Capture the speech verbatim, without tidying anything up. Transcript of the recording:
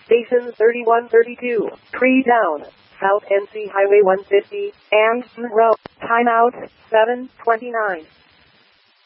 Station thirty-one thirty-two, Tree Down, South N C Highway one fifty, and Monroe. Timeout, seven twenty-nine.